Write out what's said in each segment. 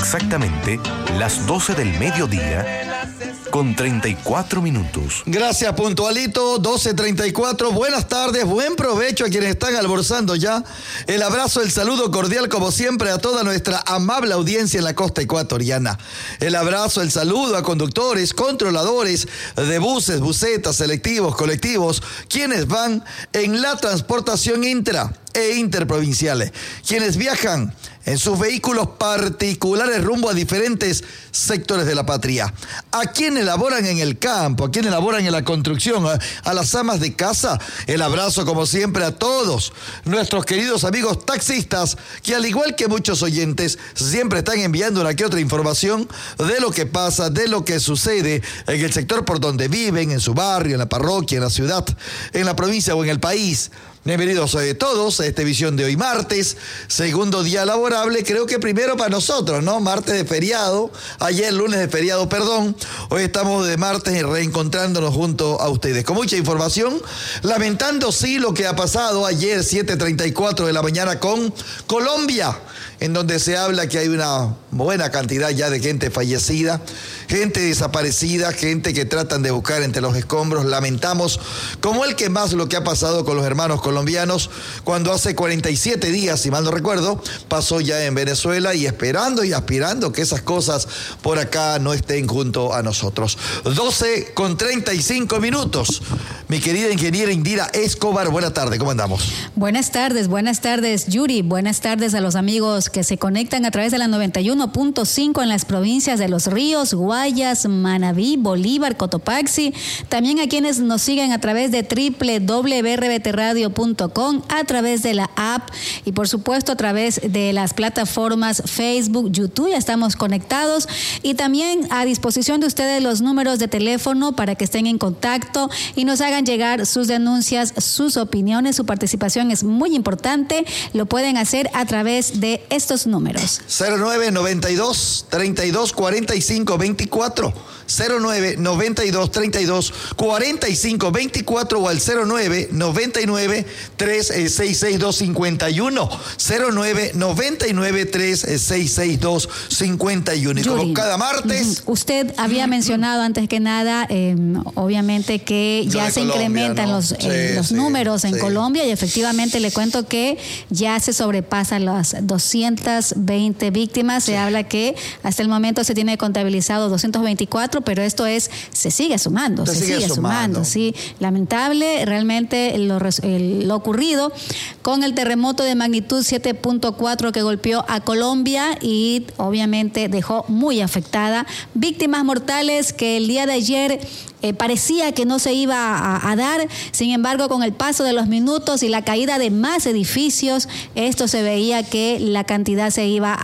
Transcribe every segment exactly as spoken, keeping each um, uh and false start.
exactamente las doce del mediodía con treinta y cuatro minutos. Gracias, puntualito, doce treinta y cuatro. Buenas tardes, buen provecho a quienes están almorzando ya. El abrazo, el saludo cordial como siempre a toda nuestra amable audiencia en la costa ecuatoriana. El abrazo, el saludo a conductores, controladores de buses, busetas, selectivos, colectivos, quienes van en la transportación intra e interprovinciales, quienes viajan en sus vehículos particulares rumbo a diferentes sectores de la patria, a quienes laboran en el campo, a quienes laboran en la construcción, a, a las amas de casa. El abrazo como siempre a todos nuestros queridos amigos taxistas, que al igual que muchos oyentes siempre están enviando una que otra información de lo que pasa, de lo que sucede en el sector por donde viven, en su barrio, en la parroquia, en la ciudad, en la provincia o en el país. Bienvenidos eh, todos a esta edición de hoy martes, segundo día laborable, creo que primero para nosotros, ¿no? Martes de feriado, ayer lunes de feriado, perdón. Hoy estamos de martes y reencontrándonos junto a ustedes. Con mucha información, lamentando sí lo que ha pasado ayer, siete treinta y cuatro de la mañana con Colombia, en donde se habla que hay una buena cantidad ya de gente fallecida, gente desaparecida, gente que tratan de buscar entre los escombros. Lamentamos como el que más lo que ha pasado con los hermanos colombianos, cuando hace cuarenta y siete días, si mal no recuerdo, pasó ya en Venezuela, y esperando y aspirando que esas cosas por acá no estén junto a nosotros. doce con treinta y cinco minutos. Mi querida ingeniera Indira Escobar, buenas tardes, ¿cómo andamos? Buenas tardes, buenas tardes, Yuri. Buenas tardes a los amigos que se conectan a través de la noventa y uno punto cinco en las provincias de Los Ríos, Guayas, Manabí, Bolívar, Cotopaxi. También a quienes nos siguen a través de doble u doble u doble u punto r b t radio punto com, a través de la app y por supuesto a través de las plataformas Facebook, YouTube. Ya estamos conectados, y también a disposición de ustedes los números de teléfono para que estén en contacto y nos hagan llegar sus denuncias, sus opiniones. Su participación es muy importante. Lo pueden hacer a través de estos números. cero nueve noventa y dos, treinta y dos, cuarenta y cinco, veinticuatro. cero nueve noventa y dos, treinta y dos, cuarenta y cinco, veinticuatro o al cero nueve noventa y nueve, trescientos sesenta y dos, cincuenta y uno. cero nueve noventa y nueve, trescientos sesenta y dos, cincuenta y uno. Y como cada martes... Usted había mencionado antes que nada, eh, obviamente que ya se Colombia, incrementan ¿no? los, sí, eh, los sí, números en sí. Colombia, y efectivamente le cuento que ya se sobrepasan las doscientas veinte víctimas. Sí. Se habla que hasta el momento se tiene contabilizado doscientos veinticuatro, pero esto es, se sigue sumando, se, se sigue, sigue sumando. sumando, sí. Lamentable realmente lo, el, lo ocurrido con el terremoto de magnitud siete punto cuatro que golpeó a Colombia y obviamente dejó muy afectada. Víctimas mortales que el día de ayer Eh, parecía que no se iba a, a dar. Sin embargo, con el paso de los minutos y la caída de más edificios, esto se veía que la cantidad se iba a,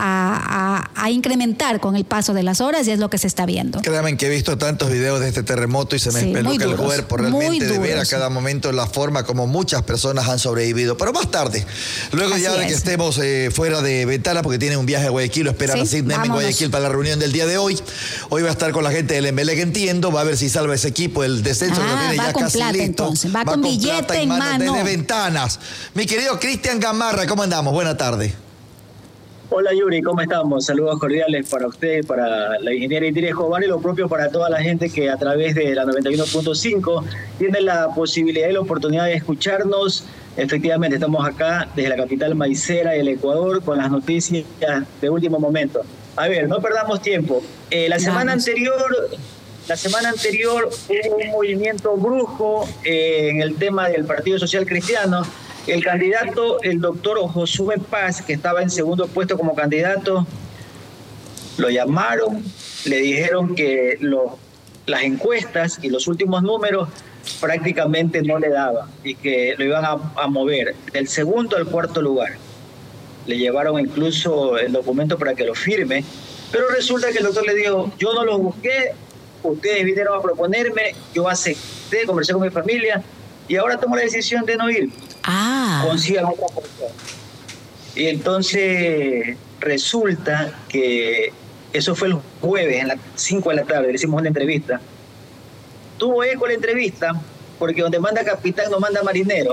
a, a incrementar con el paso de las horas, y es lo que se está viendo. Créanme que he visto tantos videos de este terremoto y se me sí, espeluca el cuerpo realmente de ver a cada momento la forma como muchas personas han sobrevivido. Pero más tarde, luego Así ya de es. que estemos eh, fuera de ventana, porque tienen un viaje a Guayaquil, lo esperan sí, a Sidney en Guayaquil para la reunión del día de hoy. Hoy va a estar con la gente del Emelec, entiendo, va a ver si salva ese equipo, el descenso ah, que lo tiene ya casi plata, listo. Entonces. Va, va con, con billete en mano. Desde ventanas. Mi querido Cristian Gamarra, ¿cómo andamos? Buenas tardes. Hola Yuri, ¿cómo estamos? Saludos cordiales para usted, para la ingeniera Indira Escobar, y lo propio para toda la gente que a través de la noventa y uno punto cinco tiene la posibilidad y la oportunidad de escucharnos. Efectivamente, estamos acá desde la capital maicera del Ecuador con las noticias de último momento. A ver, no perdamos tiempo. Eh, la semana Vamos. anterior... La semana anterior hubo un movimiento brusco eh, en el tema del Partido Social Cristiano. El candidato, el doctor Josué Paz, que estaba en segundo puesto como candidato, lo llamaron, le dijeron que lo, las encuestas y los últimos números prácticamente no le daban y que lo iban a, a mover del segundo al cuarto lugar. Le llevaron incluso el documento para que lo firme, pero resulta que el doctor le dijo, yo no lo busqué, ustedes vinieron a proponerme, yo acepté, conversé con mi familia y ahora tomo la decisión de no ir. Ah. Consigan otra persona. Y entonces resulta que eso fue el jueves, a las cinco de la tarde, le hicimos una entrevista. Tuvo eco la entrevista, porque donde manda capitán no manda marinero.